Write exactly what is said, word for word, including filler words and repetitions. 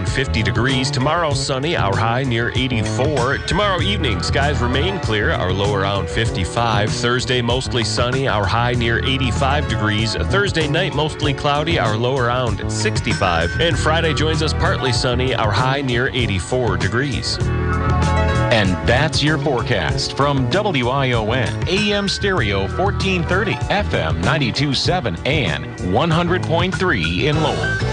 around fifty degrees. Tomorrow, sunny, our high near eighty-four. Tomorrow evening, skies remain clear, our low around fifty-five. Thursday, mostly sunny, our high near eighty-five degrees. Thursday night, mostly cloudy, our low around sixty-five. And Friday joins us partly sunny, our high near eighty-four degrees. And that's your forecast from W I O N, A M Stereo fourteen thirty, F M ninety-two point seven, and one hundred point three in Lowell.